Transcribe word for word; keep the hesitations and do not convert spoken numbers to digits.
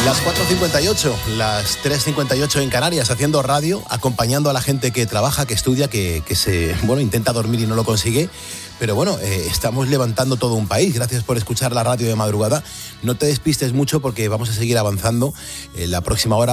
Las cuatro cincuenta y ocho, las tres cincuenta y ocho en Canarias, haciendo radio, acompañando a la gente que trabaja, que estudia, que, que se, bueno, intenta dormir y no lo consigue. Pero bueno, eh, estamos levantando todo un país. Gracias por escuchar la radio de madrugada. No te despistes mucho porque vamos a seguir avanzando. En la próxima hora